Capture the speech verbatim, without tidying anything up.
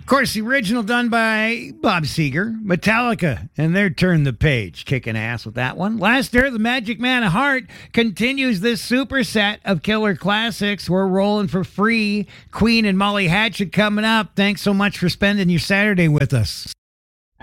Of course, the original done by Bob Seger, Metallica, and they're Turn the Page, kicking ass with that one. Last year, the Magic Man of Heart continues this superset of killer classics. We're rolling for free. Queen and Molly Hatchet coming up. Thanks so much for spending your Saturday with us.